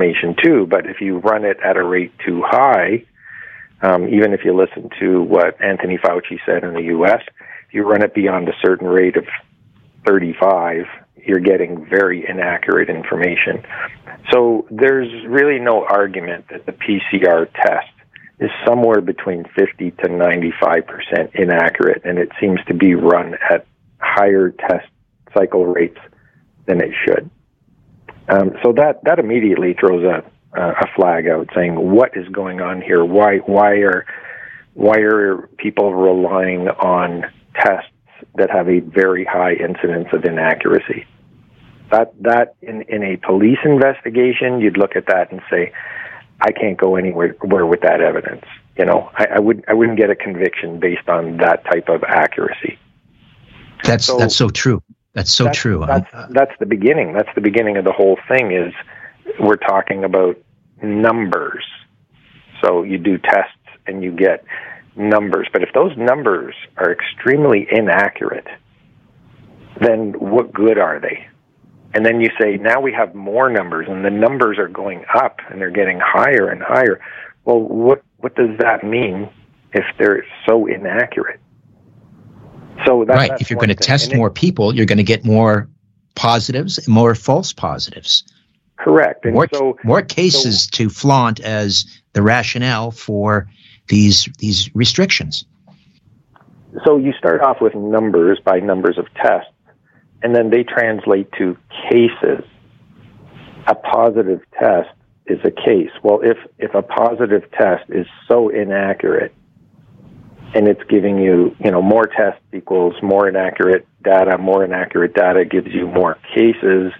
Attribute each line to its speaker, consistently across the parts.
Speaker 1: information too, but if you run it at a rate too high, even if you listen to what Anthony Fauci said in the U.S., if you run it beyond a certain rate of 35, you're getting very inaccurate information. So there's really no argument that the PCR test is somewhere between 50 to 95% inaccurate, and it seems to be run at higher test cycle rates than it should. So that immediately throws a flag out, saying, what is going on here? Why are people relying on tests that have a very high incidence of inaccuracy? That in a police investigation, you'd look at that and say, I can't go anywhere with that evidence. You know, I wouldn't get a conviction based on that type of accuracy.
Speaker 2: That's so true. That's true.
Speaker 1: That's the beginning. That's the beginning of the whole thing. Is we're talking about numbers. So you do tests and you get numbers. But if those numbers are extremely inaccurate, then what good are they? And then you say, now we have more numbers, and the numbers are going up, and they're getting higher and higher. Well, what does that mean if they're so inaccurate? So
Speaker 2: right. If you're going to test more people, you're going to get more positives and more false positives.
Speaker 1: Correct. And
Speaker 2: more cases to flaunt as the rationale for these restrictions.
Speaker 1: So you start off with numbers by numbers of tests, and then they translate to cases. A positive test is a case. Well, if a positive test is so inaccurate, and it's giving you, more tests equals more inaccurate data gives you more cases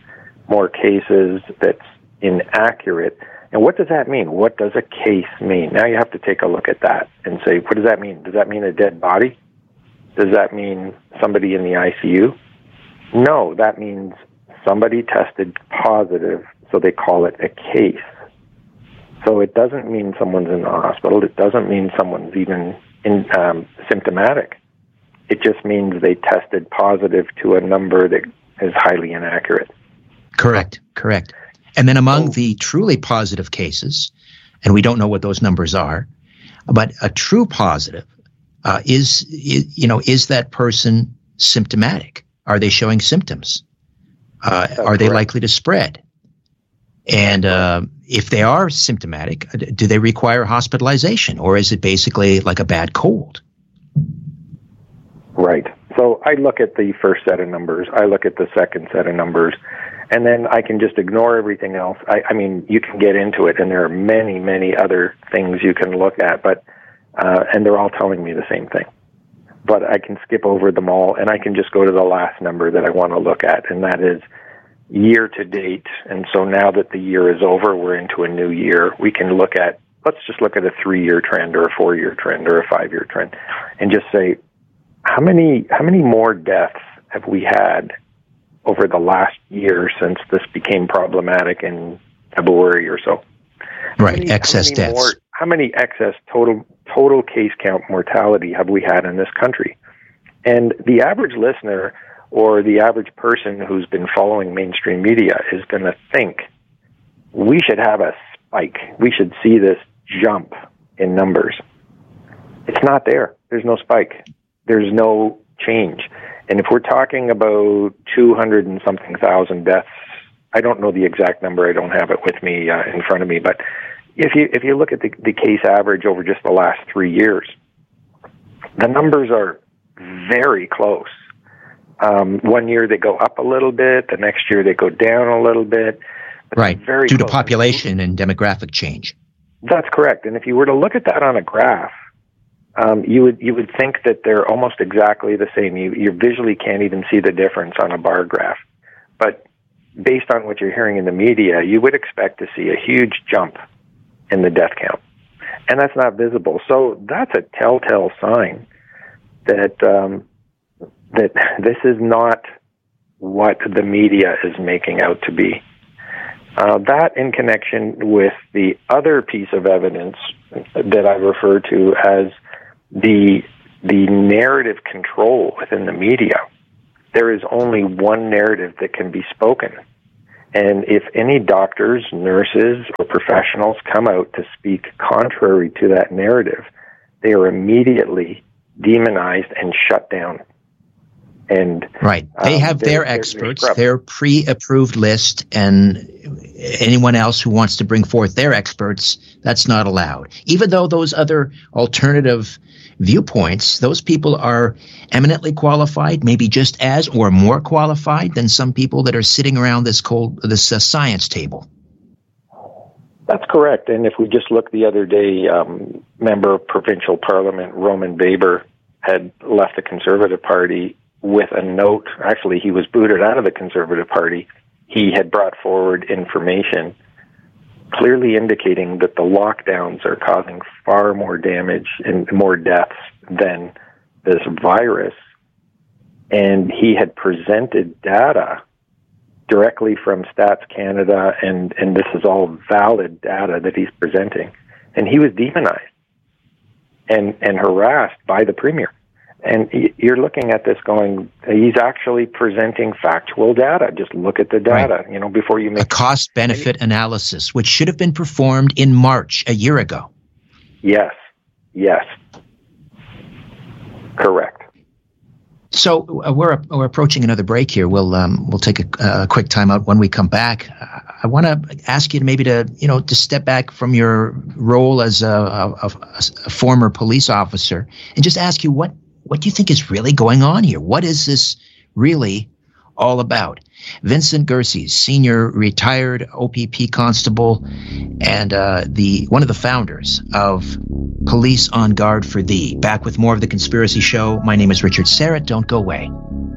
Speaker 1: that's inaccurate. And what does that mean? What does a case mean? Now you have to take a look at that and say, what does that mean? Does that mean a dead body? Does that mean somebody in the ICU? No, that means somebody tested positive, so they call it a case. So it doesn't mean someone's in the hospital. It doesn't mean someone's even symptomatic. It just means they tested positive to a number that is highly inaccurate.
Speaker 2: Correct. And then among the truly positive cases, and we don't know what those numbers are, but a true positive is that person symptomatic? Are they showing symptoms? Are they likely to spread? And if they are symptomatic, do they require hospitalization, or is it basically like a bad cold?
Speaker 1: Right. So I look at the first set of numbers. I look at the second set of numbers. And then I can just ignore everything else. I mean, you can get into it, and there are many, many other things you can look at, but and they're all telling me the same thing. But I can skip over them all, and I can just go to the last number that I want to look at, and that is year to date. And so now that the year is over, we're into a new year. We can let's just look at a 3-year trend or a 4-year trend or a 5-year trend, and just say, how many more deaths have we had over the last year since this became problematic in February or so?
Speaker 2: Right, excess deaths.
Speaker 1: How many excess total case count mortality have we had in this country? And the average listener or the average person who's been following mainstream media is going to think we should have a spike. We should see this jump in numbers. It's not there. There's no spike. There's no change. And if we're talking about 200 and something thousand deaths, I don't know the exact number. I don't have it with me in front of me. But if you look at the case average over just the last 3 years, the numbers are very close. 1 year they go up a little bit. The next year they go down a little bit.
Speaker 2: Right, due to population and demographic change.
Speaker 1: That's correct. And if you were to look at that on a graph, you would think that they're almost exactly the same. You visually can't even see the difference on a bar graph. But based on what you're hearing in the media, you would expect to see a huge jump in the death count. And that's not visible. So that's a telltale sign that that this is not what the media is making out to be. That in connection with the other piece of evidence that I refer to as the narrative control within the media. There is only one narrative that can be spoken. And if any doctors, nurses, or professionals come out to speak contrary to that narrative, they are immediately demonized and shut down. And
Speaker 2: right, they have their experts, their pre-approved list, and anyone else who wants to bring forth their experts, that's not allowed. Even though those other alternative viewpoints, those people are eminently qualified, maybe just as or more qualified than some people that are sitting around this science table.
Speaker 1: That's correct. And if we just look the other day, member of provincial parliament Roman Baber had left the Conservative Party with a note. Actually, he was booted out of the Conservative Party. He had brought forward information clearly indicating that the lockdowns are causing far more damage and more deaths than this virus. And he had presented data directly from Stats Canada, and this is all valid data that he's presenting. And he was demonized and harassed by the Premier. And you're looking at this going, he's actually presenting factual data. Just look at the data, right, before you make...
Speaker 2: A cost-benefit analysis, which should have been performed in March, a year ago.
Speaker 1: Yes. Correct.
Speaker 2: So we're approaching another break here. We'll take a quick time out. When we come back, I want to ask you to step back from your role as a former police officer and just ask you what do you think is really going on here? What is this really all about? Vincent Gersey, senior retired OPP constable and one of the founders of Police on Guard for Thee. Back with more of The Conspiracy Show. My name is Richard Serrett. Don't go away.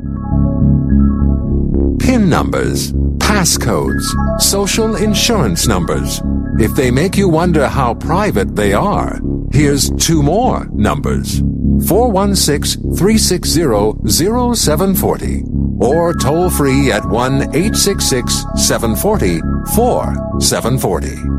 Speaker 3: PIN numbers, passcodes, social insurance numbers. If they make you wonder how private they are, here's two more numbers. 416-360-0740 or toll free at 1-866-740-4740.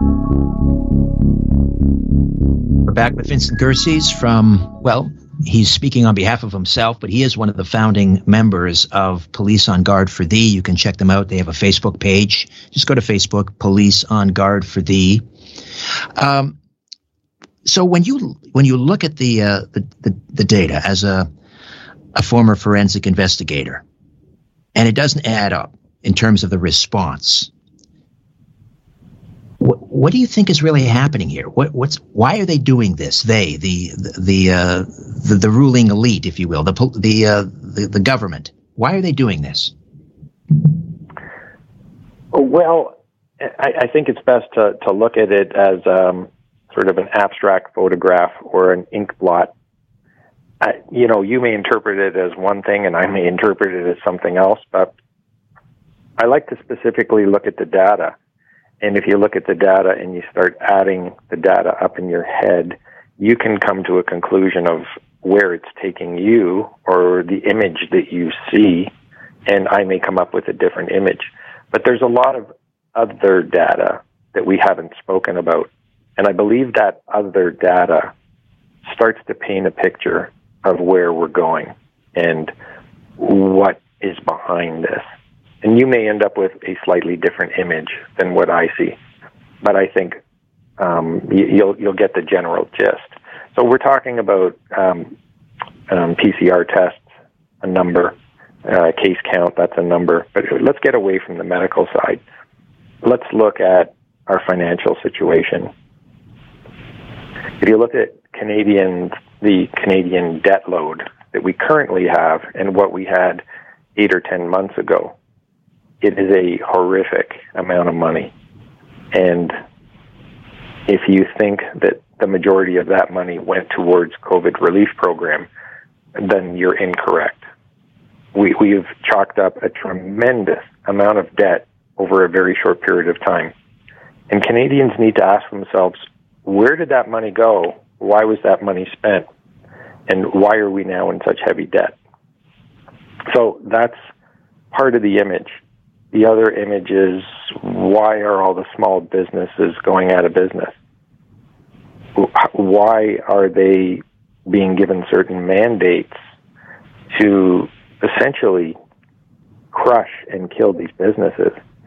Speaker 2: We're back with Vincent Gersey he's speaking on behalf of himself, but he is one of the founding members of Police on Guard for Thee. You can check them out. They have a Facebook page. Just go to Facebook, Police on Guard for Thee. So when you look at the data as a former forensic investigator, and it doesn't add up in terms of the response, what do you think is really happening here? Why are they doing this? The ruling elite, if you will, the government. Why are they doing this? Well,
Speaker 1: I think it's best to look at it as sort of an abstract photograph or an ink blot. You may interpret it as one thing and I may interpret it as something else, but I like to specifically look at the data. And if you look at the data and you start adding the data up in your head, you can come to a conclusion of where it's taking you or the image that you see, and I may come up with a different image. But there's a lot of other data that we haven't spoken about. And I believe that other data starts to paint a picture of where we're going and what is behind this. And you may end up with a slightly different image than what I see. But I think you'll get the general gist. So we're talking about PCR tests, a number, case count, that's a number. But let's get away from the medical side. Let's look at our financial situation. If you look at the Canadian debt load that we currently have and what we had 8 or 10 months ago, it is a horrific amount of money. And if you think that the majority of that money went towards COVID relief program, then you're incorrect. We've chalked up a tremendous amount of debt over a very short period of time. And Canadians need to ask themselves, where did that money go? Why was that money spent? And why are we now in such heavy debt? So that's part of the image. The other image is, why are all the small businesses going out of business? Why are they being given certain mandates to essentially crush and kill these businesses?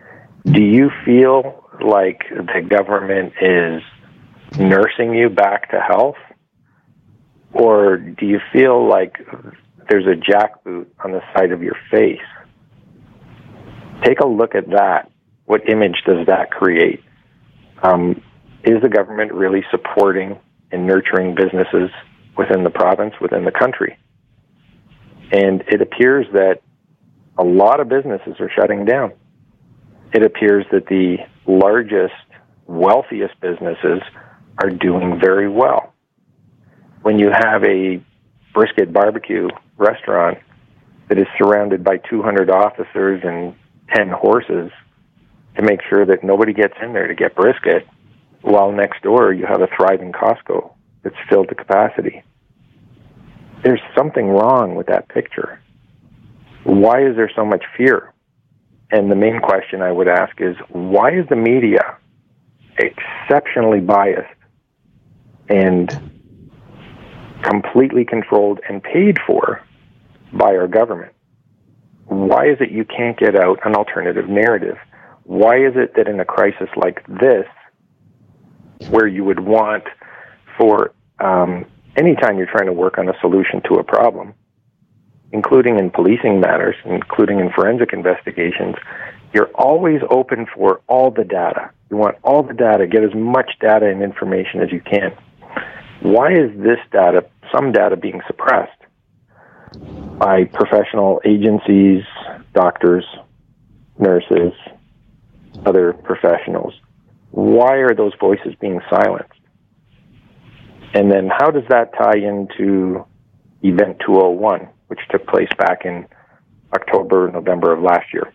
Speaker 1: Do you feel like the government is nursing you back to health? Or do you feel like there's a jackboot on the side of your face? Take a look at that. What image does that create? Is the government really supporting and nurturing businesses within the province, within the country? And it appears that a lot of businesses are shutting down. It appears that the largest, wealthiest businesses are doing very well. When you have a brisket barbecue restaurant that is surrounded by 200 officers and 10 horses to make sure that nobody gets in there to get brisket, while next door you have a thriving Costco that's filled to capacity. There's something wrong with that picture. Why is there so much fear? And the main question I would ask is, why is the media exceptionally biased and completely controlled and paid for by our government? Why is it you can't get out an alternative narrative? Why is it that in a crisis like this, where you would want for anytime you're trying to work on a solution to a problem, including in policing matters, including in forensic investigations, you're always open for all the data. You want all the data, get as much data and information as you can. Why is this data, some data, being suppressed by professional agencies, doctors, nurses, other professionals? Why are those voices being silenced? And then how does that tie into Event 201, which took place back in October, November of last year?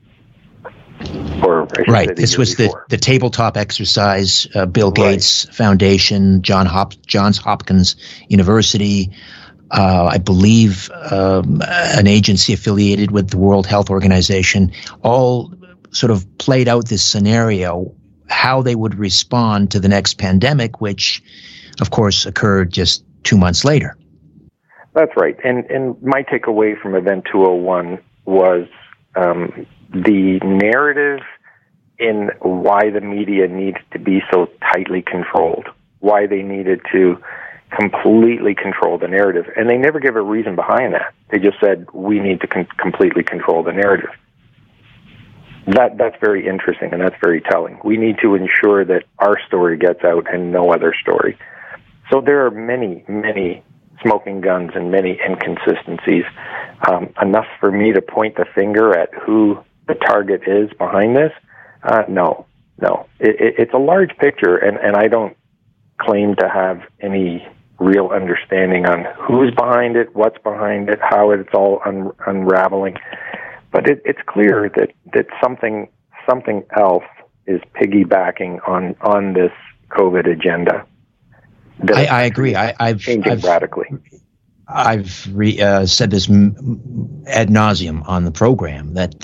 Speaker 1: Or
Speaker 2: right. This was the tabletop exercise, Bill Gates Foundation, Johns Hopkins University, I believe an agency affiliated with the World Health Organization, all sort of played out this scenario, how they would respond to the next pandemic, which, of course, occurred just 2 months later.
Speaker 1: That's right. And my takeaway from Event 201 was the narrative in why the media needs to be so tightly controlled, why they needed to completely control the narrative. And they never give a reason behind that. They just said, we need to completely control the narrative. That's very interesting, and that's very telling. We need to ensure that our story gets out and no other story. So there are many, many smoking guns and many inconsistencies. Enough for me to point the finger at who the target is behind this? No. It's a large picture, and I don't claim to have any real understanding on who's behind it, what's behind it, how it's all unraveling. But it's clear that something else is piggybacking on this COVID agenda.
Speaker 2: I agree. I've
Speaker 1: changing radically.
Speaker 2: I've said this ad nauseum on the program that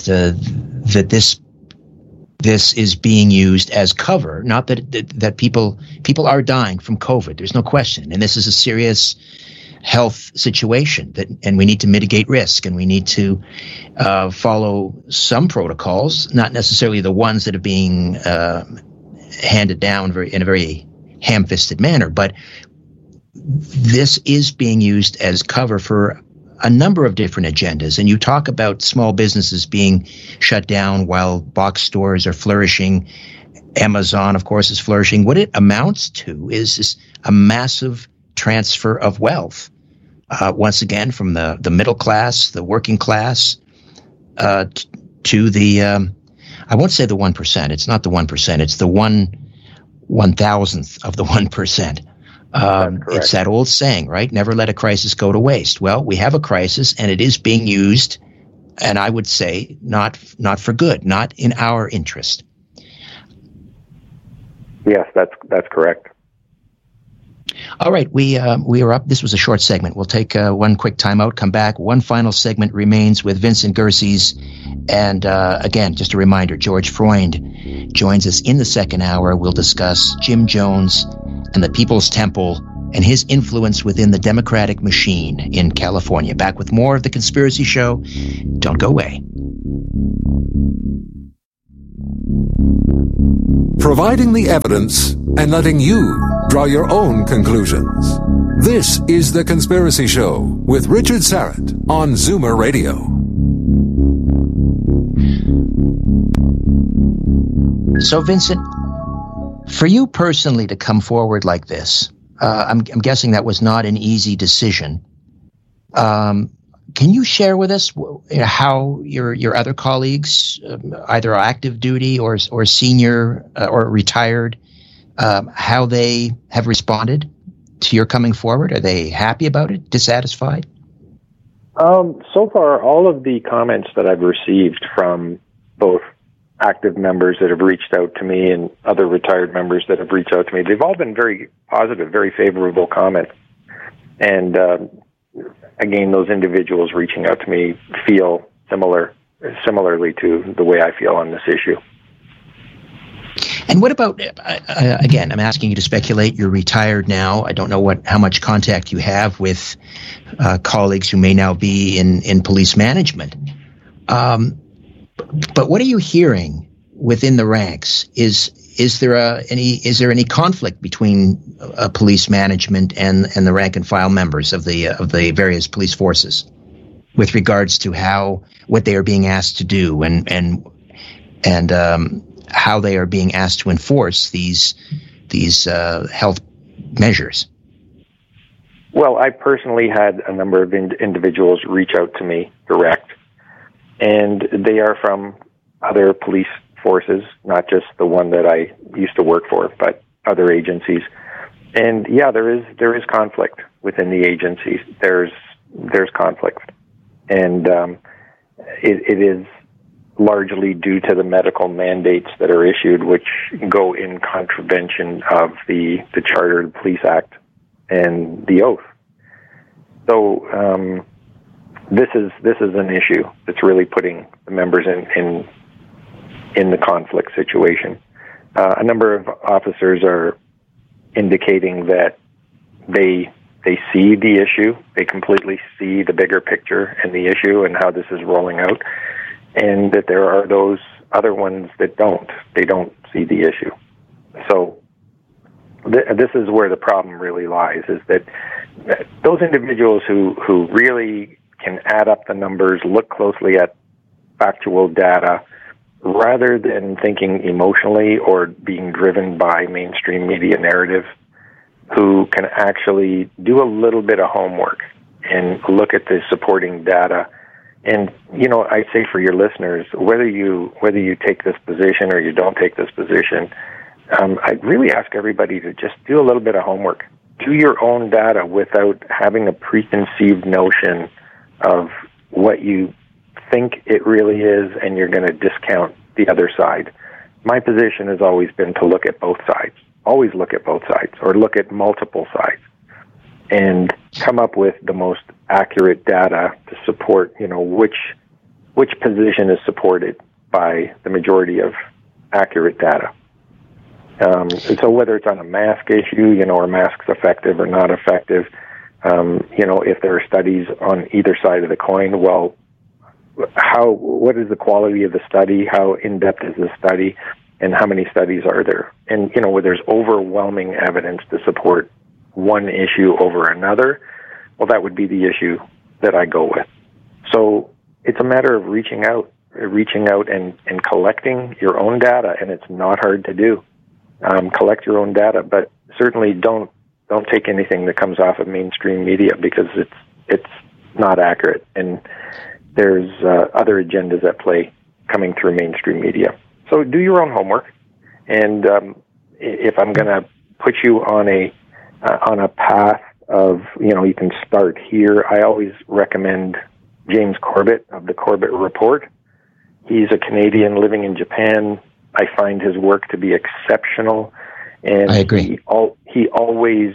Speaker 2: this is being used as cover. Not that people are dying from COVID. There's no question, and this is a serious health situation and we need to mitigate risk, and we need to follow some protocols, not necessarily the ones that are being handed down in a very ham-fisted manner, but this is being used as cover for a number of different agendas. And you talk about small businesses being shut down while box stores are flourishing. Amazon, of course, is flourishing. What it amounts to is a massive transfer of wealth, once again, from the middle class, the working class, to the, I won't say the 1%. It's not the 1%. It's the 1/1000th of the 1%. It's that old saying, right? Never let a crisis go to waste. Well, we have a crisis, and it is being used, and I would say not for good, not in our interest.
Speaker 1: Yes, that's correct.
Speaker 2: All right, we are up. This was a short segment. We'll take one quick timeout, come back. One final segment remains with Vincent Gersey. And again, just a reminder, George Freund joins us in the second hour. We'll discuss Jim Jones and the People's Temple and his influence within the Democratic machine in California. Back with more of The Conspiracy Show. Don't go away.
Speaker 3: Providing the evidence and letting you draw your own conclusions. This is The Conspiracy Show with Richard Syrett on Zoomer Radio.
Speaker 2: So, Vincent, for you personally to come forward like this, I'm guessing that was not an easy decision. Can you share with us how your other colleagues, either active duty or senior or retired, how they have responded to your coming forward? Are they happy about it? Dissatisfied?
Speaker 1: So far, all of the comments that I've received from both active members that have reached out to me and other retired members that have reached out to me, they've all been very positive, very favorable comments. And again, those individuals reaching out to me feel similarly to the way I feel on this issue.
Speaker 2: And what about, again, I'm asking you to speculate. You're retired now. I don't know how much contact you have with colleagues who may now be in police management. But what are you hearing within the ranks? Is there any conflict between police management and the rank and file members of the various police forces with regards to what they are being asked to do and how they are being asked to enforce these health measures?
Speaker 1: Well, I personally had a number of individuals reach out to me direct, and they are from other police forces, not just the one that I used to work for, but other agencies. And yeah, there is conflict within the agencies. There's conflict, and it is largely due to the medical mandates that are issued, which go in contravention of the Charter of the Police Act and the oath. So this is an issue that's really putting the members in the conflict situation. A number of officers are indicating that they see the issue, they completely see the bigger picture and the issue and how this is rolling out, and that there are those other ones that don't. They don't see the issue. So this is where the problem really lies, is that those individuals who really can add up the numbers, look closely at factual data, rather than thinking emotionally or being driven by mainstream media narrative, who can actually do a little bit of homework and look at the supporting data. And, I say for your listeners, whether you take this position or you don't take this position, I really ask everybody to just do a little bit of homework. Do your own data without having a preconceived notion of what you think it really is, and you're going to discount the other side. My position has always been to look at both sides. Always look at both sides, or look at multiple sides, and come up with the most accurate data to support, which position is supported by the majority of accurate data. And so whether it's on a mask issue, are masks effective or not effective, if there are studies on either side of the coin, well, what is the quality of the study? How in-depth is the study? And how many studies are there? And, where there's overwhelming evidence to support one issue over another, well, that would be the issue that I go with. So it's a matter of reaching out and collecting your own data, and it's not hard to do. Collect your own data, but certainly don't take anything that comes off of mainstream media, because it's not accurate, and there's other agendas at play coming through mainstream media. So do your own homework, and if I'm going to put you on a path of, you can start here, I always recommend James Corbett of the Corbett Report. He's a Canadian living in Japan. I find his work to be exceptional, and
Speaker 2: I agree.
Speaker 1: He always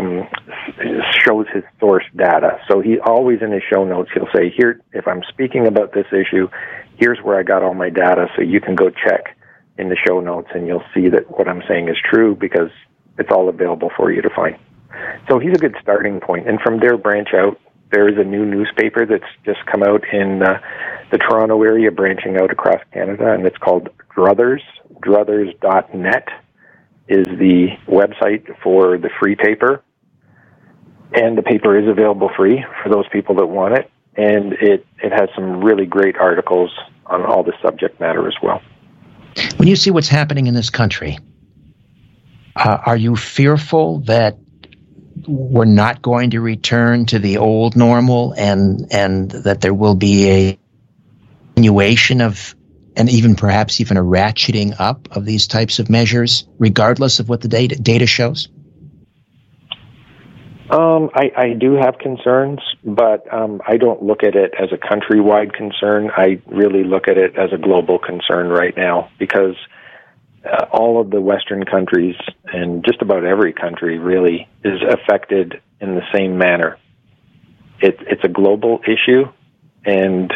Speaker 1: shows his source data. So he always, in his show notes, he'll say, here, if I'm speaking about this issue, here's where I got all my data, so you can go check in the show notes, and you'll see that what I'm saying is true, because it's all available for you to find. So he's a good starting point, and from there branch out There is a new newspaper that's just come out in the Toronto area, branching out across Canada, and it's called Druthers. Druthers.net is the website for the free paper. And the paper is available free for those people that want it. And it has some really great articles on all the subject matter as well.
Speaker 2: When you see what's happening in this country, are you fearful that we're not going to return to the old normal and that there will be a continuation of, and even perhaps even a ratcheting up of these types of measures, regardless of what the data shows?
Speaker 1: I do have concerns, but I don't look at it as a countrywide concern. I really look at it as a global concern right now, because all of the Western countries, and just about every country really, is affected in the same manner. It's a global issue, and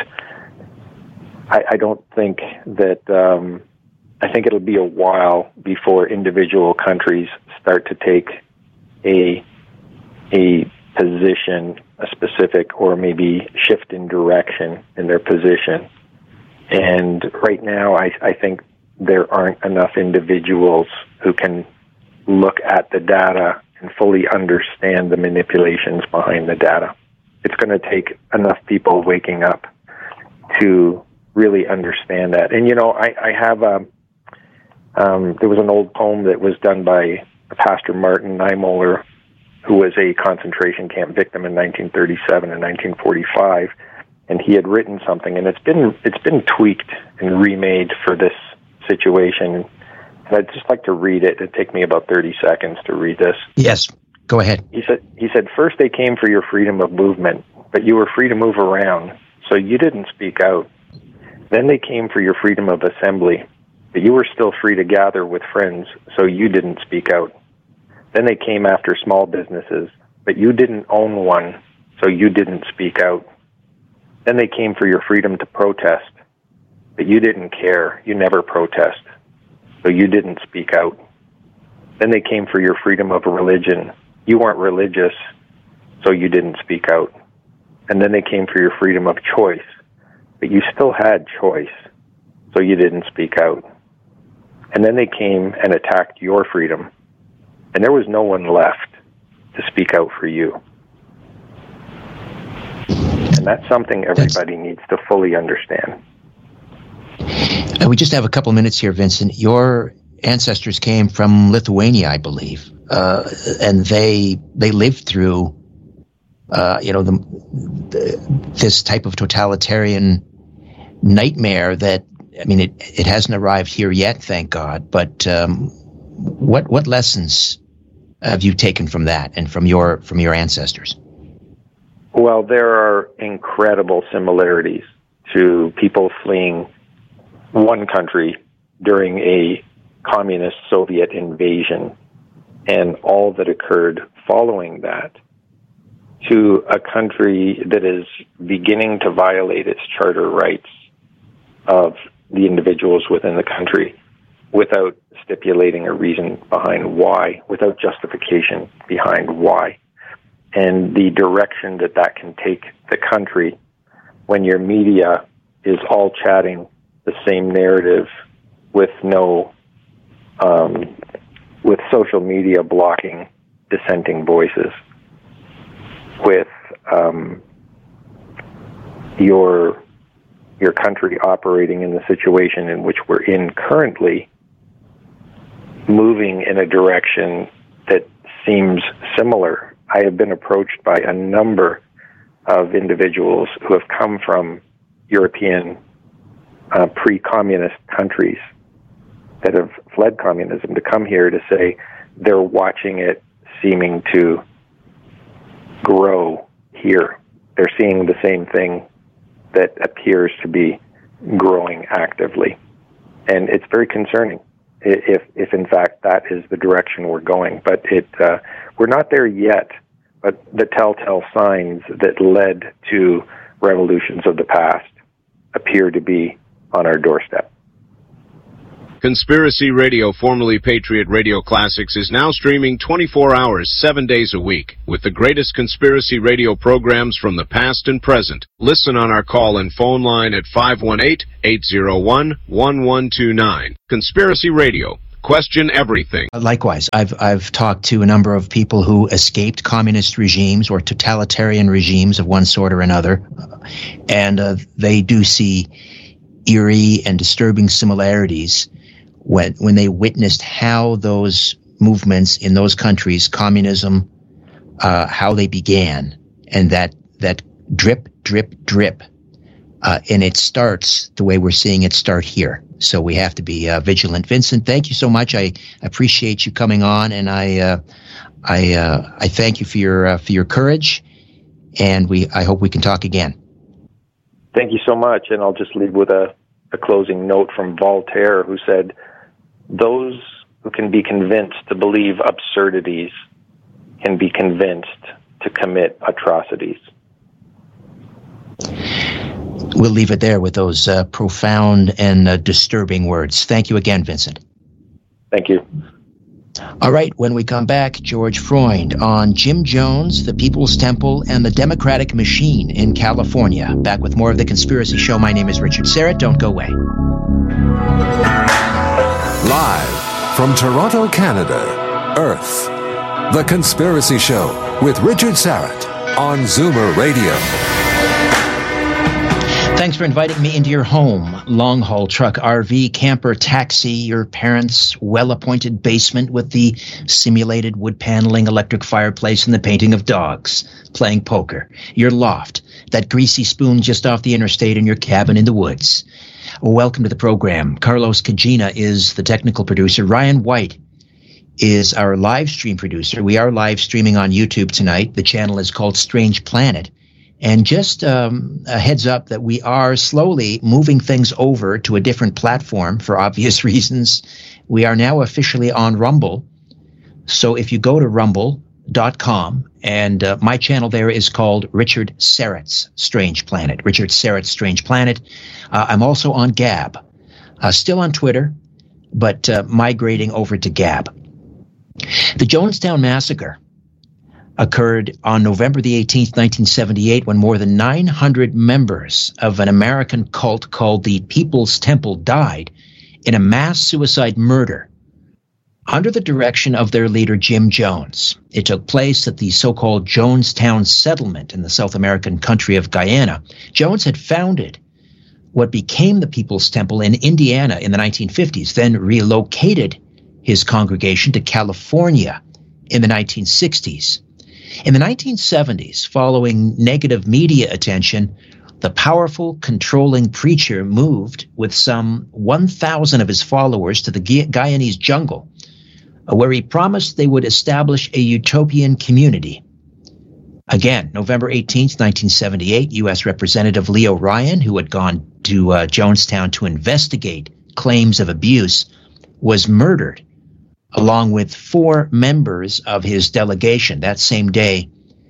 Speaker 1: I don't think that, I think it'll be a while before individual countries start to take a position, a specific, or maybe shift in direction in their position. And right now, I think there aren't enough individuals who can look at the data and fully understand the manipulations behind the data. It's going to take enough people waking up to really understand that. And, you know, I have there was an old poem that was done by Pastor Martin Niemöller, who was a concentration camp victim in 1937 and 1945, and he had written something, and it's been tweaked and remade for this situation. And I'd just like to read it. It'd take me about 30 seconds to read this.
Speaker 2: Yes, go ahead.
Speaker 1: He said, first they came for your freedom of movement, but you were free to move around, so you didn't speak out. Then they came for your freedom of assembly, but you were still free to gather with friends, so you didn't speak out. Then they came after small businesses, but you didn't own one, so you didn't speak out. Then they came for your freedom to protest, but you didn't care. You never protest, so you didn't speak out. Then they came for your freedom of religion. You weren't religious, so you didn't speak out. And then they came for your freedom of choice, but you still had choice, so you didn't speak out. And then they came and attacked your freedom, and there was no one left to speak out for you. And that's something everybody needs to fully understand.
Speaker 2: We just have a couple minutes here, Vincent. Your ancestors came from Lithuania, I believe, and they lived through, this type of totalitarian nightmare that, I mean, it hasn't arrived here yet, thank God. But what lessons have you taken from that and from your ancestors?
Speaker 1: Well, there are incredible similarities to people fleeing one country during a communist Soviet invasion and all that occurred following that, to a country that is beginning to violate its charter rights of the individuals within the country without stipulating a reason behind why, without justification behind why. And the direction that can take the country when your media is all chatting the same narrative with with social media blocking dissenting voices, with your country operating in the situation in which we're in currently, moving in a direction that seems similar. I have been approached by a number of individuals who have come from European pre-communist countries that have fled communism to come here to say they're watching it seeming to grow here. They're seeing the same thing that appears to be growing actively. And it's very concerning if in fact that is the direction we're going. But we're not there yet, but the telltale signs that led to revolutions of the past appear to be on our doorstep.
Speaker 4: Conspiracy Radio, formerly Patriot Radio Classics, is now streaming 24 hours, 7 days a week, with the greatest conspiracy radio programs from the past and present. Listen on our call and phone line at 518-801-1129. Conspiracy Radio. Question everything.
Speaker 2: Likewise, I've talked to a number of people who escaped communist regimes or totalitarian regimes of one sort or another, and they do see eerie and disturbing similarities when they witnessed how those movements in those countries, communism, how they began, and that drip, drip, drip, and it starts the way we're seeing it start here. So we have to be vigilant. Vincent, thank you so much. I appreciate you coming on, and I thank you for your courage, and I hope we can talk again.
Speaker 1: Thank you so much, and I'll just leave with a closing note from Voltaire, who said, "Those who can be convinced to believe absurdities can be convinced to commit atrocities."
Speaker 2: We'll leave it there with those profound and disturbing words. Thank you again, Vincent.
Speaker 1: Thank you.
Speaker 2: All right, when we come back, George Freund on Jim Jones, the People's Temple, and the Democratic Machine in California. Back with more of The Conspiracy Show. My name is Richard Syrett. Don't go away.
Speaker 3: Live from Toronto, Canada, Earth, The Conspiracy Show with Richard Syrett on Zoomer Radio.
Speaker 2: Thanks for inviting me into your home. Long-haul truck, RV, camper, taxi, your parents' well-appointed basement with the simulated wood paneling, electric fireplace, and the painting of dogs, playing poker. Your loft, that greasy spoon just off the interstate, and your cabin in the woods. Welcome to the program. Carlos Cagina is the technical producer. Ryan White is our live stream producer. We are live streaming on YouTube tonight. The channel is called Strange Planet. And just a heads up that we are slowly moving things over to a different platform for obvious reasons. We are now officially on Rumble. So if you go to rumble.com, and my channel there is called Richard Syrett's Strange Planet. Richard Syrett's Strange Planet. I'm also on Gab. Still on Twitter, but migrating over to Gab. The Jonestown Massacre occurred on November the 18th, 1978, when more than 900 members of an American cult called the People's Temple died in a mass suicide murder under the direction of their leader, Jim Jones. It took place at the so-called Jonestown settlement in the South American country of Guyana. Jones had founded what became the People's Temple in Indiana in the 1950s, then relocated his congregation to California in the 1960s. In the 1970s, following negative media attention, the powerful, controlling preacher moved with some 1,000 of his followers to the Guyanese jungle, where he promised they would establish a utopian community. Again, November 18th, 1978, U.S. Representative Leo Ryan, who had gone to Jonestown to investigate claims of abuse, was murdered, along with 4 members of his delegation. That same day,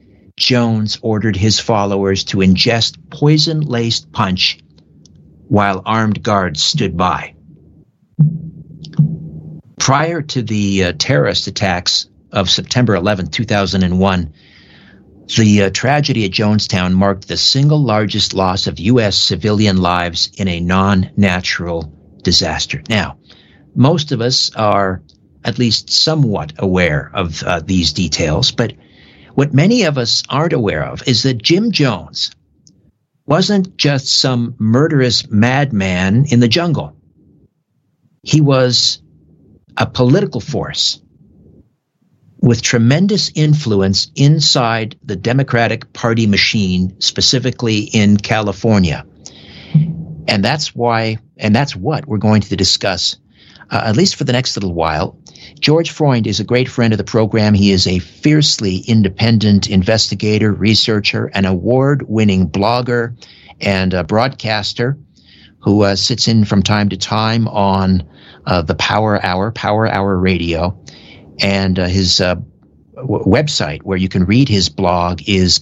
Speaker 2: Jones ordered his followers to ingest poison-laced punch while armed guards stood by. Prior to the terrorist attacks of September 11, 2001, the tragedy at Jonestown marked the single largest loss of U.S. civilian lives in a non-natural disaster. Now, most of us are at least somewhat aware of these details, but what many of us aren't aware of is that Jim Jones wasn't just some murderous madman in the jungle. He was a political force with tremendous influence inside the Democratic Party machine, specifically in California. And that's why, and that's what we're going to discuss, at least for the next little while. George Freund is a great friend of the program. He is a fiercely independent investigator, researcher, an award-winning blogger and a broadcaster who sits in from time to time on the Power Hour Radio. And his website where you can read his blog is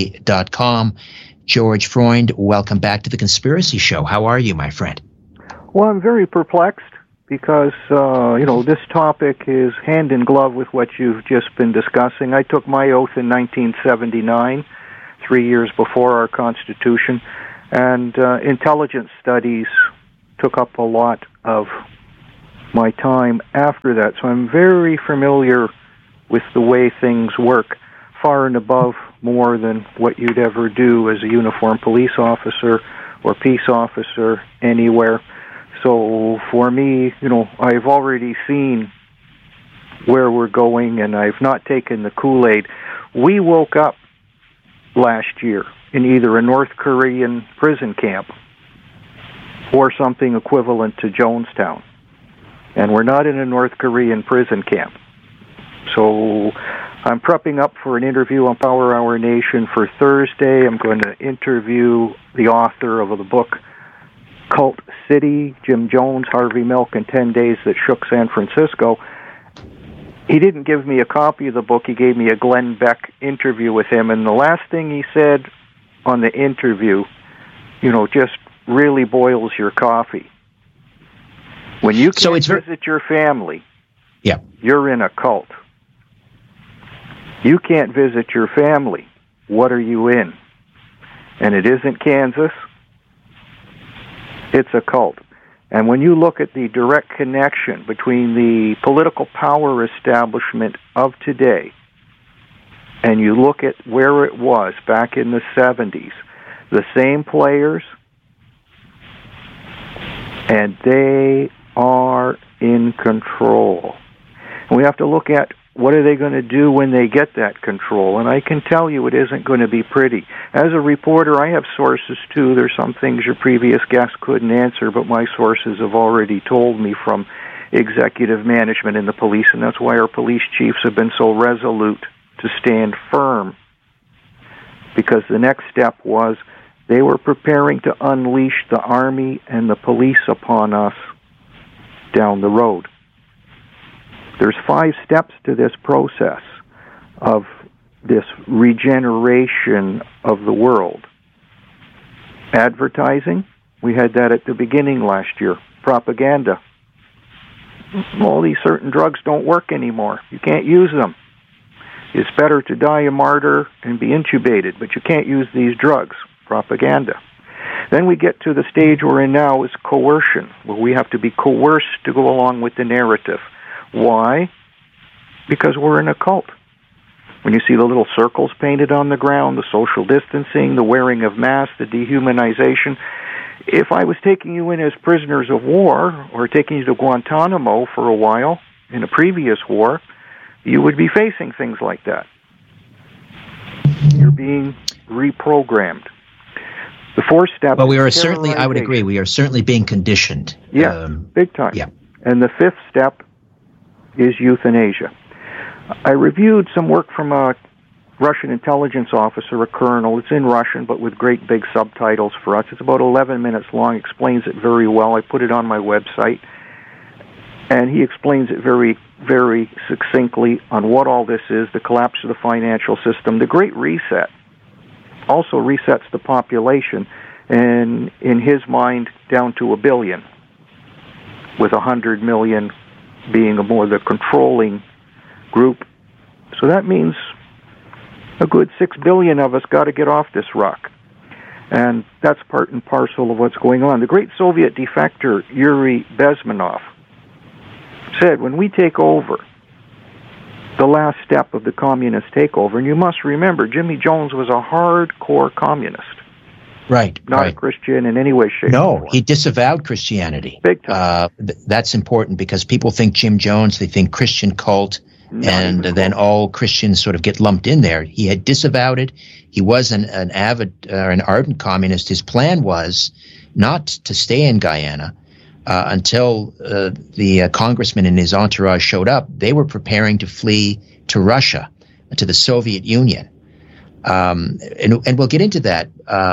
Speaker 2: conspiracy-cafe.com. George Freund, welcome back to The Conspiracy Show. How are you, my friend?
Speaker 5: Well, I'm very perplexed because, this topic is hand in glove with what you've just been discussing. I took my oath in 1979, 3 years before our Constitution, and intelligence studies took up a lot of my time after that. So I'm very familiar with the way things work, far and above more than what you'd ever do as a uniformed police officer or peace officer anywhere. So for me, I've already seen where we're going, and I've not taken the Kool-Aid. We woke up last year in either a North Korean prison camp or something equivalent to Jonestown. And we're not in a North Korean prison camp. So I'm prepping up for an interview on Power Hour Nation for Thursday. I'm going to interview the author of the book Cult City, Jim Jones, Harvey Milk, and 10 Days That Shook San Francisco. He didn't give me a copy of the book. He gave me a Glenn Beck interview with him. And the last thing he said on the interview, just really boils your coffee. When you can't visit your family, you're in a cult. You can't visit your family. What are you in? And it isn't Kansas. It's a cult. And when you look at the direct connection between the political power establishment of today and you look at where it was back in the 70s, the same players, and they are in control. And we have to look at what are they going to do when they get that control? And I can tell you it isn't going to be pretty. As a reporter, I have sources, too. There's some things your previous guest couldn't answer, but my sources have already told me from executive management in the police, and that's why our police chiefs have been so resolute to stand firm, because the next step was they were preparing to unleash the Army and the police upon us down the road. There's 5 steps to this process of this regeneration of the world. Advertising, we had that at the beginning last year. Propaganda. All these certain drugs don't work anymore. You can't use them. It's better to die a martyr and be intubated, but you can't use these drugs. Propaganda. Then we get to the stage we're in now is coercion, where we have to be coerced to go along with the narrative. Why? Because we're in a cult. When you see the little circles painted on the ground, the social distancing, the wearing of masks, the dehumanization, if I was taking you in as prisoners of war or taking you to Guantanamo for a while in a previous war, you would be facing things like that. You're being reprogrammed. The 4th step.
Speaker 2: Well, we are certainly, I would agree, we are certainly being conditioned.
Speaker 5: Yeah, big time.
Speaker 2: Yeah.
Speaker 5: And the 5th step is euthanasia. I reviewed some work from a Russian intelligence officer, a colonel. It's in Russian, but with great big subtitles for us. It's about 11 minutes long, explains it very well. I put it on my website. And he explains it very, very succinctly on what all this is, the collapse of the financial system. The Great Reset also resets the population, and in his mind, down to 1 billion, with 100 million being more the controlling group. So that means a good 6 billion of us got to get off this rock. And that's part and parcel of what's going on. The great Soviet defector Yuri Bezmenov said, when we take over, the last step of the communist takeover, and you must remember, Jimmy Jones was a hardcore communist.
Speaker 2: Right.
Speaker 5: Not a Christian in any way, shape, or form.
Speaker 2: He disavowed Christianity.
Speaker 5: Big time.
Speaker 2: That's important because people think Jim Jones, they think Christian cult, and then all Christians sort of get lumped in there. He had disavowed it. He was an avid or an ardent communist. His plan was not to stay in Guyana until the congressman and his entourage showed up. They were preparing to flee to Russia, to the Soviet Union. And we'll get into that.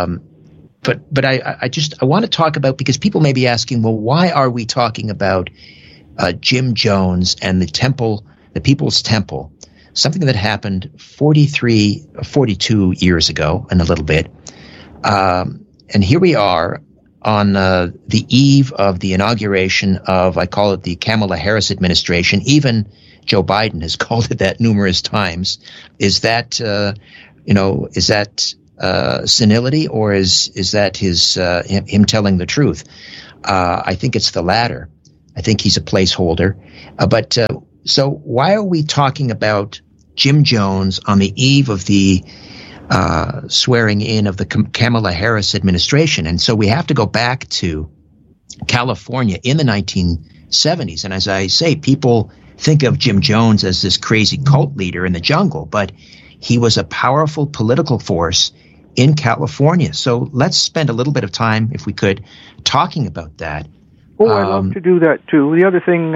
Speaker 2: But I want to talk about, because people may be asking, well, why are we talking about Jim Jones and the temple, the People's Temple, something that happened 42 years ago and a little bit. And here we are on the eve of the inauguration of, I call it the Kamala Harris administration. Even Joe Biden has called it that numerous times. Is that senility, or is that him telling the truth? I think it's the latter. I think he's a placeholder. So why are we talking about Jim Jones on the eve of the swearing in of the Kamala Harris administration? And so we have to go back to California in the 1970s. And as I say, people think of Jim Jones as this crazy cult leader in the jungle, but he was a powerful political force in California. So let's spend a little bit of time, if we could, talking about that.
Speaker 5: Oh, I'd love to do that too. The other thing,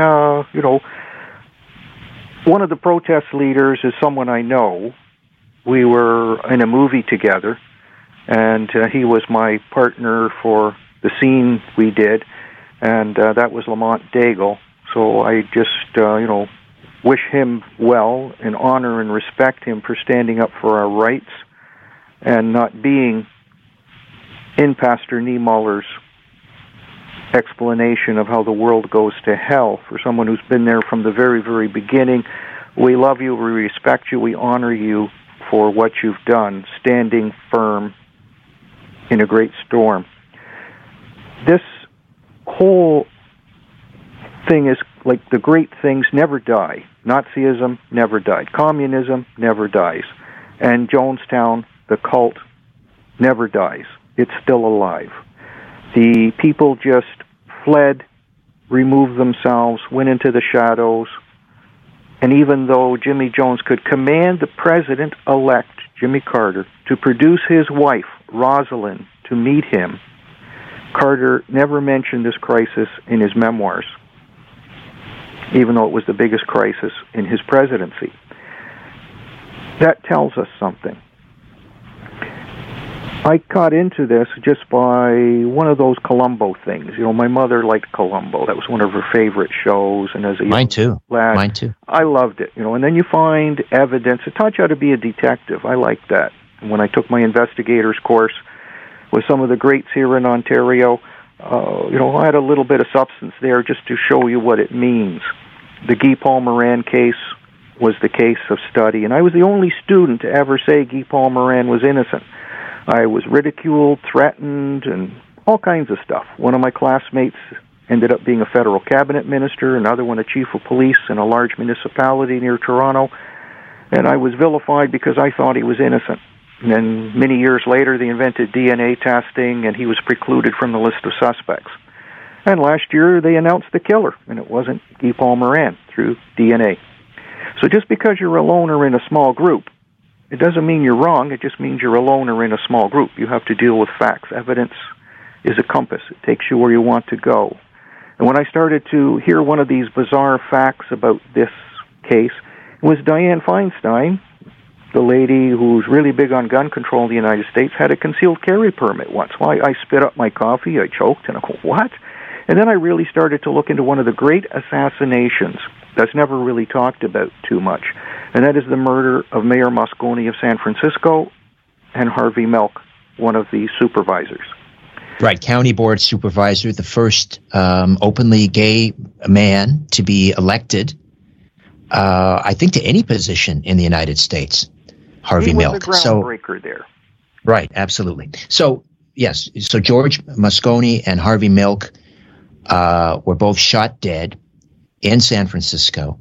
Speaker 5: one of the protest leaders is someone I know. We were in a movie together, and he was my partner for the scene we did, and that was Lamont Daigle. So I just, wish him well and honor and respect him for standing up for our rights and not being in Pastor Niemöller's explanation of how the world goes to hell. For someone who's been there from the very, very beginning, we love you, we respect you, we honor you for what you've done, standing firm in a great storm. This whole thing is like the great things never die. Nazism never died. Communism never dies. And Jonestown, the cult, never dies. It's still alive. The people just fled, removed themselves, went into the shadows, and even though Jimmy Jones could command the president-elect, Jimmy Carter, to produce his wife, Rosalind, to meet him, Carter never mentioned this crisis in his memoirs, even though it was the biggest crisis in his presidency. That tells us something. I got into this just by one of those Columbo things. My mother liked Columbo. That was one of her favorite shows. And as a
Speaker 2: Mine too.
Speaker 5: lad,
Speaker 2: Mine too.
Speaker 5: I loved it. And then you find evidence. It taught you how to be a detective. I liked that. And when I took my investigator's course with some of the greats here in Ontario, I had a little bit of substance there just to show you what it means. The Guy Paul Moran case was the case of study, and I was the only student to ever say Guy Paul Moran was innocent. I was ridiculed, threatened, and all kinds of stuff. One of my classmates ended up being a federal cabinet minister, another one a chief of police in a large municipality near Toronto, and I was vilified because I thought he was innocent. And then many years later, they invented DNA testing, and he was precluded from the list of suspects. And last year, they announced the killer, and it wasn't Guy Paul Moran through DNA. So just because you're a loner in a small group, it doesn't mean you're wrong. It just means you're a loner in a small group. You have to deal with facts. Evidence is a compass. It takes you where you want to go. And when I started to hear one of these bizarre facts about this case, it was Dianne Feinstein, the lady who's really big on gun control in the United States, had a concealed carry permit once. Well, I spit up my coffee, I choked, and I go, what? And then I really started to look into one of the great assassinations that's never really talked about too much, and that is the murder of Mayor Moscone of San Francisco and Harvey Milk, one of the supervisors.
Speaker 2: Right, county board supervisor, the first openly gay man to be elected, I think, to any position in the United States, Harvey Milk.
Speaker 5: He was a groundbreaker there.
Speaker 2: Right, absolutely. So, yes, so George Moscone and Harvey Milk were both shot dead in San Francisco.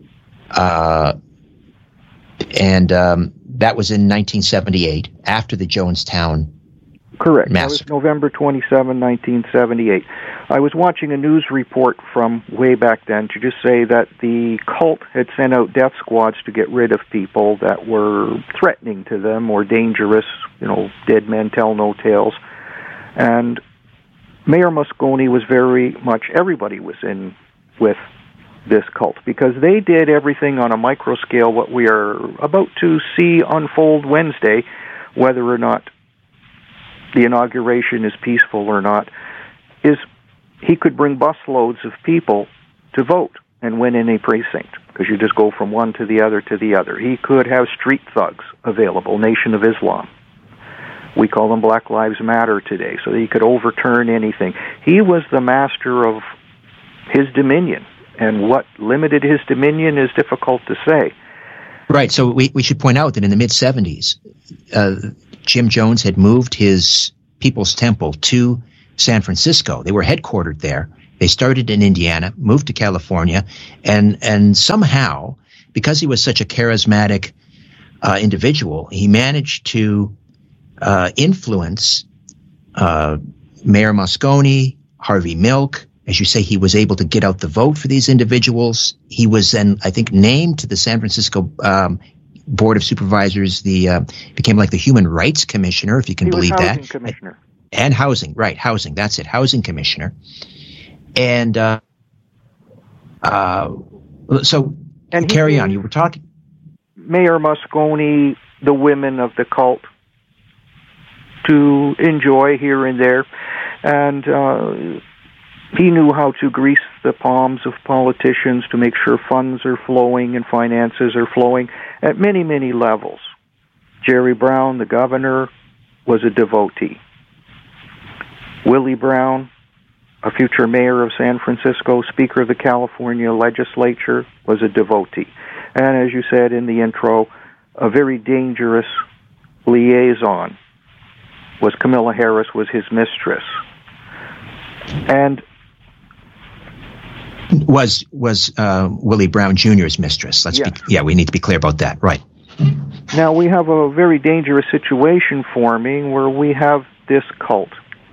Speaker 2: And that was in 1978, after the Jonestown
Speaker 5: Correct.
Speaker 2: massacre.
Speaker 5: That was November 27, 1978. I was watching a news report from way back then to just say that the cult had sent out death squads to get rid of people that were threatening to them or dangerous, dead men tell no tales. And Mayor Moscone was very much, everybody was in with this cult, because they did everything on a micro scale. What we are about to see unfold Wednesday, whether or not the inauguration is peaceful or not, is he could bring busloads of people to vote and win any precinct, because you just go from one to the other to the other. He could have street thugs available, Nation of Islam. We call them Black Lives Matter today, so that he could overturn anything. He was the master of his dominion, and what limited his dominion is difficult to say.
Speaker 2: Right, so we should point out that in the mid-'70s, Jim Jones had moved his People's Temple to San Francisco. They were headquartered there. They started in Indiana, moved to California, and somehow, because he was such a charismatic individual, he managed to influence Mayor Moscone, Harvey Milk. As you say, he was able to get out the vote for these individuals. He was then, I think, named to the San Francisco Board of Supervisors. Became like the Human Rights Commissioner, if you can believe that.
Speaker 5: Housing Commissioner.
Speaker 2: And housing, right? Housing. That's it. Housing Commissioner. And so carry on. You were talking.
Speaker 5: Mayor Moscone, the women of the cult, to enjoy here and there, and he knew how to grease the palms of politicians to make sure funds are flowing and finances are flowing at many, many levels. Jerry Brown, the governor, was a devotee. Willie Brown, a future mayor of San Francisco, Speaker of the California Legislature, was a devotee. And as you said in the intro, a very dangerous liaison was Camilla Harris, was his mistress. And
Speaker 2: was Willie Brown Jr.'s mistress. We need to be clear about that. Right.
Speaker 5: Now we have a very dangerous situation forming where we have this cult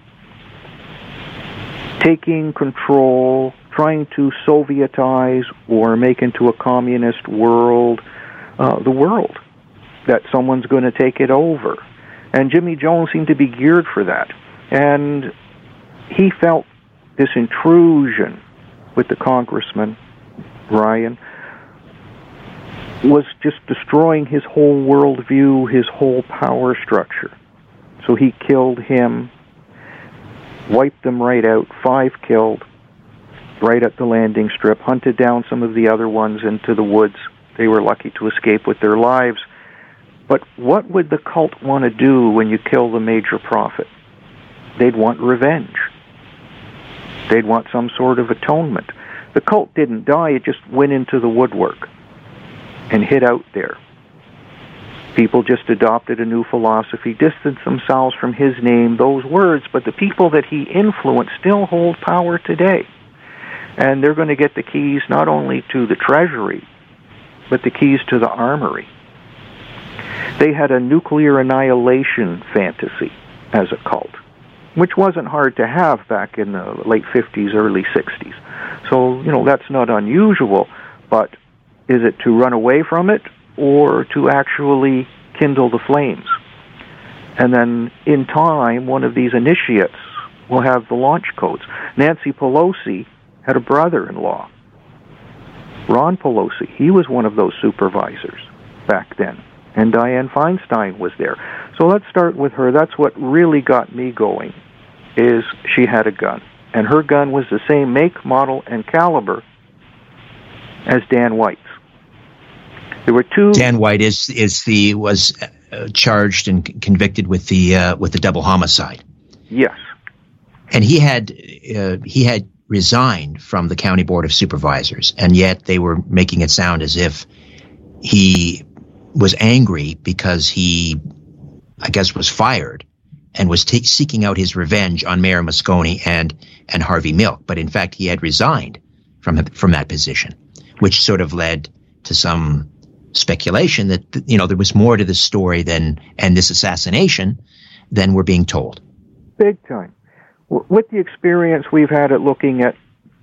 Speaker 5: taking control, trying to Sovietize or make into a communist world, the world, that someone's going to take it over. And Jimmy Jones seemed to be geared for that. And he felt this intrusion with the congressman, Ryan, was just destroying his whole worldview, his whole power structure. So he killed him, wiped them right out, 5 killed, right at the landing strip, hunted down some of the other ones into the woods. They were lucky to escape with their lives. But what would the cult want to do when you kill the major prophet? They'd want revenge. They'd want some sort of atonement. The cult didn't die, it just went into the woodwork and hid out there. People just adopted a new philosophy, distanced themselves from his name, those words, but the people that he influenced still hold power today. And they're going to get the keys not only to the treasury, but the keys to the armory. They had a nuclear annihilation fantasy as a cult, which wasn't hard to have back in the late 50s, early 60s. So, that's not unusual, but is it to run away from it or to actually kindle the flames? And then in time, one of these initiates will have the launch codes. Nancy Pelosi had a brother-in-law, Ron Pelosi. He was one of those supervisors back then. And Dianne Feinstein was there. So let's start with her. That's what really got me going, is she had a gun. And her gun was the same make, model, and caliber as Dan White's. There were two. Dan
Speaker 2: White was charged and convicted with the double homicide.
Speaker 5: Yes.
Speaker 2: And he had resigned from the County Board of Supervisors, and yet they were making it sound as if he was angry because he, I guess, was fired and was seeking out his revenge on Mayor Moscone and Harvey Milk. But in fact, he had resigned from that position, which sort of led to some speculation that, there was more to this story and this assassination than we're being told.
Speaker 5: Big time. With the experience we've had at looking at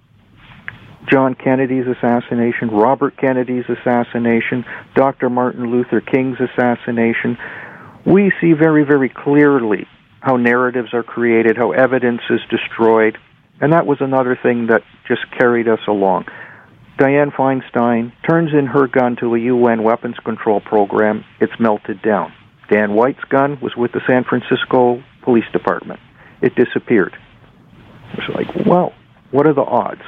Speaker 5: John Kennedy's assassination, Robert Kennedy's assassination, Dr. Martin Luther King's assassination, we see very, very clearly how narratives are created, how evidence is destroyed, and that was another thing that just carried us along. Dianne Feinstein turns in her gun to a UN weapons control program. It's melted down. Dan White's gun was with the San Francisco Police Department. It disappeared. It's like, well, what are the odds?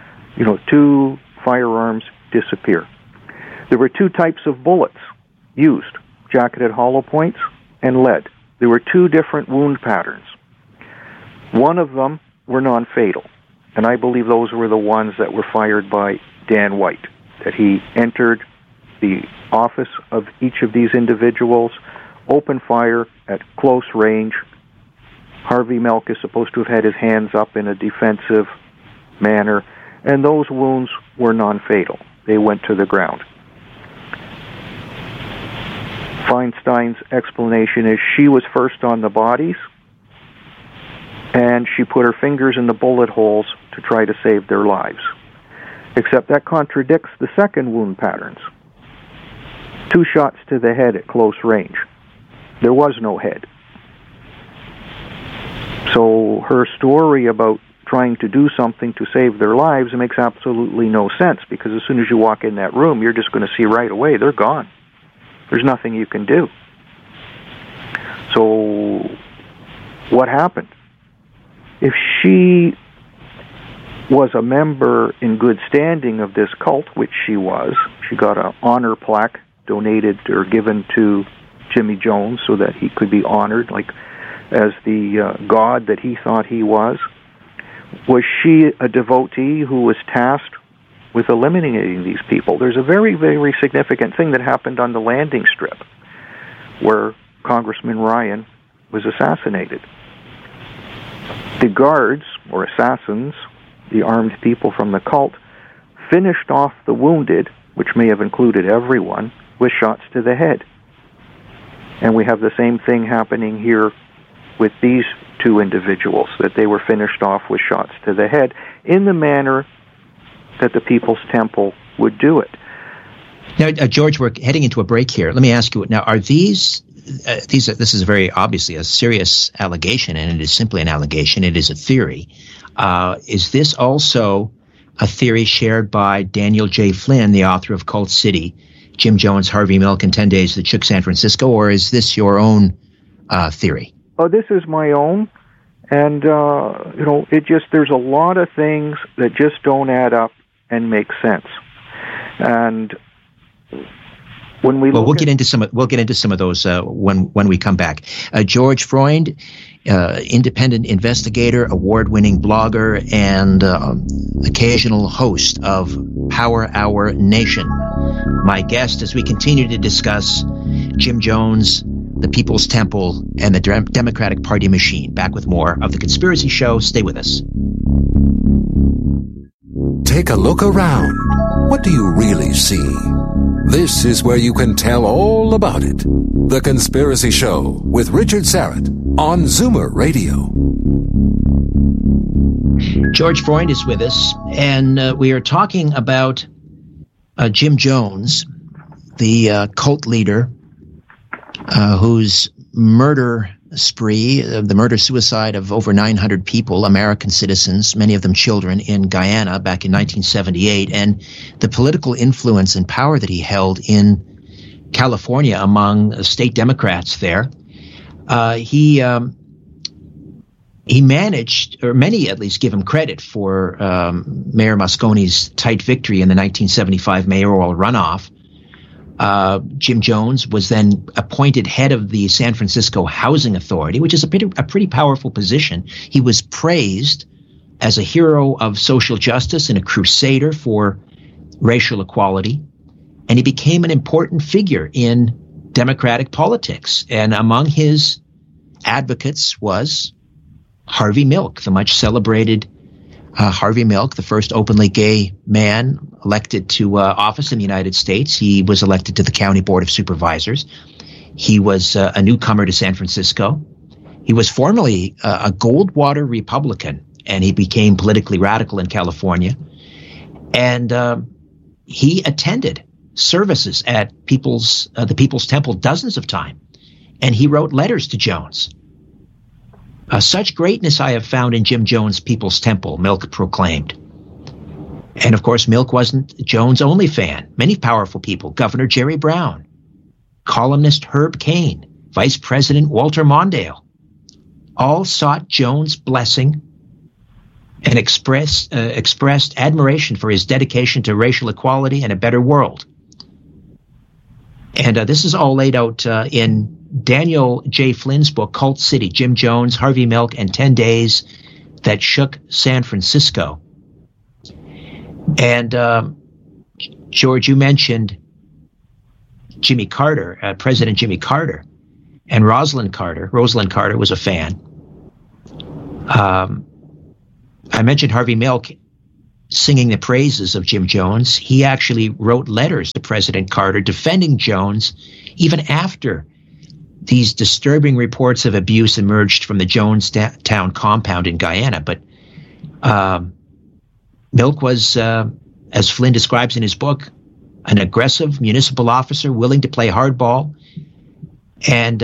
Speaker 5: 2 firearms disappear. There were 2 types of bullets used, jacketed hollow points and lead. there were two different wound patterns. One of them were non-fatal, and I believe those were the ones that were fired by Dan White, that he entered the office of each of these individuals, opened fire at close range. Harvey Milk is supposed to have had his hands up in a defensive manner, and those wounds were non-fatal. They went to the ground. Feinstein's explanation is she was first on the bodies, and she put her fingers in the bullet holes to try to save their lives. Except that contradicts the second wound patterns. 2 shots to the head at close range. There was no head. So her story about trying to do something to save their lives makes absolutely no sense, because as soon as you walk in that room, you're just going to see right away they're gone. There's nothing you can do. So what happened? If she was a member in good standing of this cult, which she was, she got an honor plaque donated or given to Jimmy Jones so that he could be honored like as the god that he thought he was. Was she a devotee who was tasked with eliminating these people? There's a very, very significant thing that happened on the landing strip where Congressman Ryan was assassinated. The guards, or assassins, the armed people from the cult, finished off the wounded, which may have included everyone, with shots to the head. And we have the same thing happening here with these two individuals, that they were finished off with shots to the head in the manner that the People's Temple would do it.
Speaker 2: Now, George, we're heading into a break here. Let me ask you, now, are this is very obviously a serious allegation, and it is simply an allegation. It is a theory. Is this also a theory shared by Daniel J. Flynn, the author of Cult City, Jim Jones, Harvey Milk, and 10 Days That Shook San Francisco, or is this your own theory?
Speaker 5: Oh, this is my own, and there's a lot of things that just don't add up and make sense. And when we'll
Speaker 2: get into some of those when we come back. George Freund, independent investigator, award-winning blogger, and occasional host of Power Hour Nation. My guest as we continue to discuss Jim Jones, the People's Temple, and the Democratic Party machine. Back with more of The Conspiracy Show. Stay with us.
Speaker 3: Take a look around. What do you really see? This is where you can tell all about it. The Conspiracy Show with Richard Syrett on Zoomer Radio.
Speaker 2: George Freund is with us, and we are talking about Jim Jones, the cult leader whose murder spree, the murder-suicide of over 900 people, American citizens, many of them children, in Guyana back in 1978, and the political influence and power that he held in California among state Democrats there. He managed, or many at least give him credit for Mayor Mosconi's tight victory in the 1975 mayoral runoff. Jim Jones was then appointed head of the San Francisco Housing Authority, which is a pretty powerful position. He was praised as a hero of social justice and a crusader for racial equality, and he became an important figure in Democratic politics. And among his advocates was Harvey Milk, the much celebrated Harvey Milk, the first openly gay man elected to office in the United States. He was elected to the County Board of Supervisors. He was a newcomer to San Francisco. He was formerly a Goldwater Republican, and he became politically radical in California. And he attended services at the People's Temple dozens of times, and he wrote letters to Jones. Such greatness I have found in Jim Jones' People's Temple, Milk proclaimed. And of course, Milk wasn't Jones' only fan. Many powerful people, Governor Jerry Brown, columnist Herb Cain, Vice President Walter Mondale, all sought Jones' blessing and expressed admiration for his dedication to racial equality and a better world. And this is all laid out in Daniel J. Flynn's book, Cult City, Jim Jones, Harvey Milk, and 10 Days That Shook San Francisco. And George, you mentioned Jimmy Carter, President Jimmy Carter, and Rosalind Carter. Rosalind Carter was a fan. I mentioned Harvey Milk singing the praises of Jim Jones. He actually wrote letters to President Carter defending Jones even after these disturbing reports of abuse emerged from the Jonestown compound in Guyana. But Milk was, as Flynn describes in his book, an aggressive municipal officer willing to play hardball. And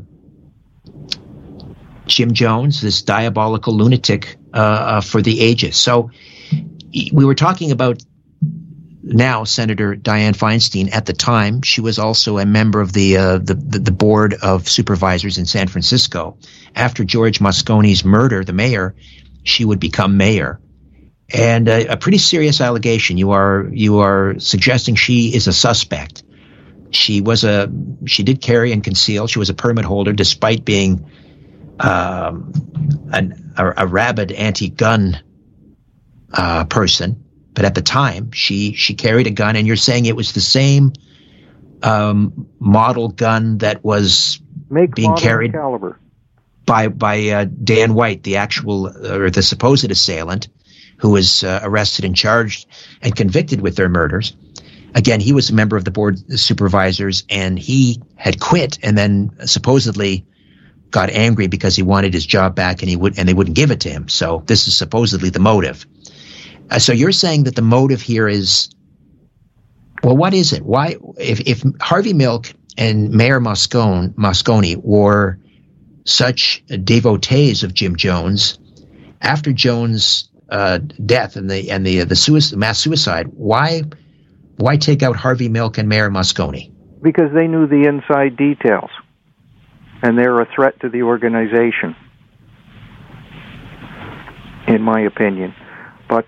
Speaker 2: Jim Jones, this diabolical lunatic for the ages. So we were talking about now Senator Dianne Feinstein. At the time, she was also a member of the board of supervisors in San Francisco. After George Mosconi's murder, the mayor, she would become mayor. And a pretty serious allegation. You are suggesting she is a suspect. She did carry and conceal. She was a permit holder, despite being a rabid anti-gun person. But at the time, she carried a gun, and you're saying it was the same model gun that was being carried
Speaker 5: caliber
Speaker 2: by Dan White, the actual or the supposed assailant, who was arrested and charged and convicted with their murders. Again, he was a member of the board of supervisors, and he had quit and then supposedly got angry because he wanted his job back, and they wouldn't give it to him. So this is supposedly the motive. So you're saying that the motive here is, well, what is it? Why, if Harvey Milk and Mayor Mosconi were such devotees of Jim Jones, after Jones' death and the mass suicide, why take out Harvey Milk and Mayor Mosconi?
Speaker 5: Because they knew the inside details, and they're a threat to the organization, in my opinion. But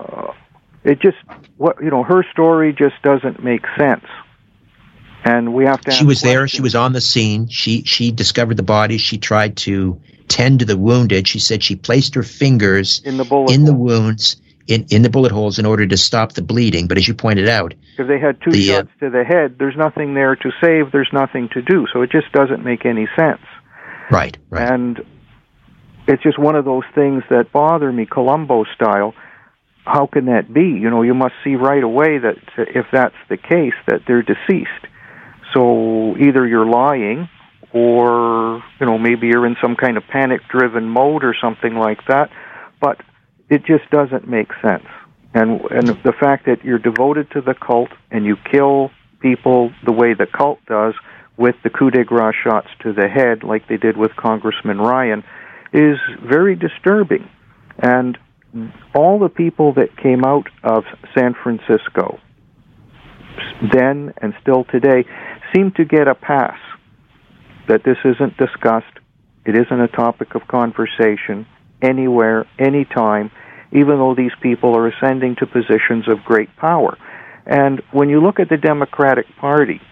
Speaker 5: her story just doesn't make sense, and we have to.
Speaker 2: She was there. She was on the scene. She discovered the body. She tried to tend to the wounded. She said she placed her fingers in the wounds, in the bullet holes, in order to stop the bleeding. But as you pointed out,
Speaker 5: because they had two shots to the head, there's nothing there to save. There's nothing to do. So it just doesn't make any sense.
Speaker 2: Right.
Speaker 5: And it's just one of those things that bother me, Columbo style. How can that be? You must see right away that if that's the case, that they're deceased. So either you're lying, or maybe you're in some kind of panic-driven mode or something like that. But it just doesn't make sense. And the fact that you're devoted to the cult and you kill people the way the cult does, with the coup de grace shots to the head, like they did with Congressman Ryan, is very disturbing. And all the people that came out of San Francisco then and still today seem to get a pass, that this isn't discussed, it isn't a topic of conversation anywhere, anytime, even though these people are ascending to positions of great power. And when you look at the Democratic Party,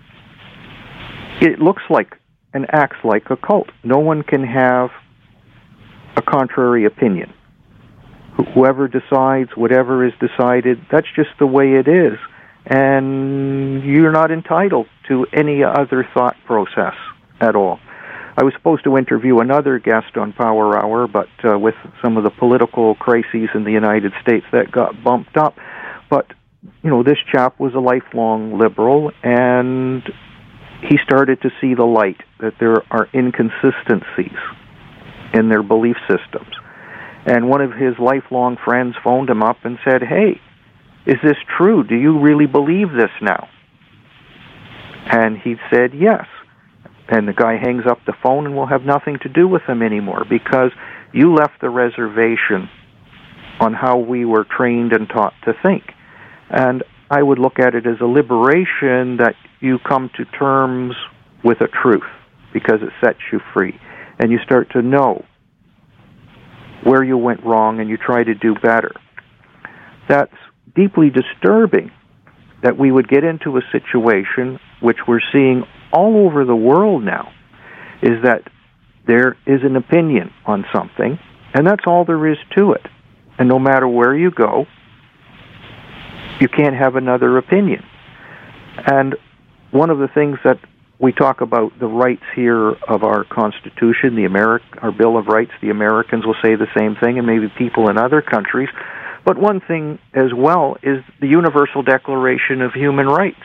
Speaker 5: it looks like and acts like a cult. No one can have a contrary opinion. Whoever decides, whatever is decided, that's just the way it is. And you're not entitled to any other thought process at all. I was supposed to interview another guest on Power Hour, but with some of the political crises in the United States, that got bumped up. But, this chap was a lifelong liberal, and he started to see the light, that there are inconsistencies in their belief systems. And one of his lifelong friends phoned him up and said, "Hey, is this true? Do you really believe this now?" And he said, "Yes." And the guy hangs up the phone and will have nothing to do with him anymore, because you left the reservation on how we were trained and taught to think. And I would look at it as a liberation, that you come to terms with a truth, because it sets you free. And you start to know where you went wrong, and you try to do better. That's deeply disturbing that we would get into a situation which we're seeing all over the world now, is that there is an opinion on something, and that's all there is to it. And no matter where you go, you can't have another opinion. And one of the things that we talk about, the rights here of our Constitution, our Bill of Rights, the Americans will say the same thing, and maybe people in other countries. But one thing as well is the Universal Declaration of Human Rights.